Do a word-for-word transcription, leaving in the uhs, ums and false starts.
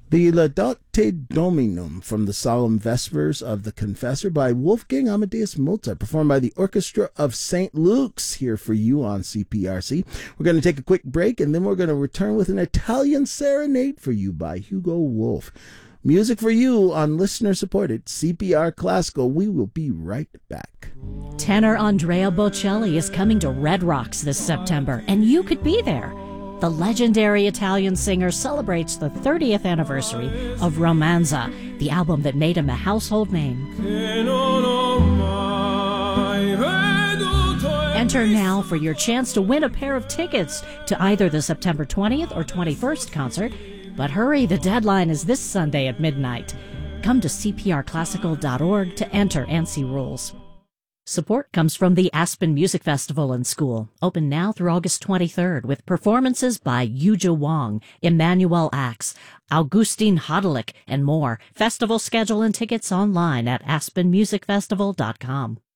The Laudate Dominum from the Solemn Vespers of the Confessor by Wolfgang Amadeus Mozart, performed by the Orchestra of Saint Luke's, here for you on C P R C. We're going to take a quick break, and then we're going to return with an Italian serenade for you by Hugo Wolf. Music for you on listener-supported C P R Classical. We will be right back. Tenor Andrea Bocelli is coming to Red Rocks this September, and you could be there. The legendary Italian singer celebrates the thirtieth anniversary of Romanza, the album that made him a household name. Enter now for your chance to win a pair of tickets to either the September twentieth or twenty-first concert. But hurry, the deadline is this Sunday at midnight. Come to c p r classical dot org to enter and see rules. Support comes from the Aspen Music Festival and School, open now through August twenty-third, with performances by Yuja Wong, Emmanuel Axe, Augustin Hodelick, and more. Festival schedule and tickets online at aspen music festival dot com.